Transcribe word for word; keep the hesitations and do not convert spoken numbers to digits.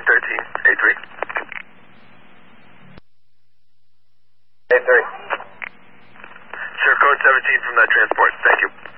seventeen thirteen, A three. A three. Sure, code seventeen from that transport. Thank you.